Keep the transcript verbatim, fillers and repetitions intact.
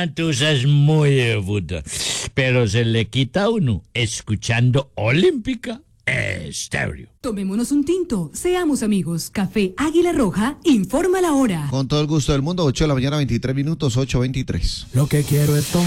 tú sos muy puta. Pero se le quita a uno escuchando Olímpica Estéreo. Tomémonos un tinto, seamos amigos. Café Águila Roja, informa la hora. Con todo el gusto del mundo, ocho de la mañana, veintitrés minutos, ocho veintitrés. Lo que quiero es tomar.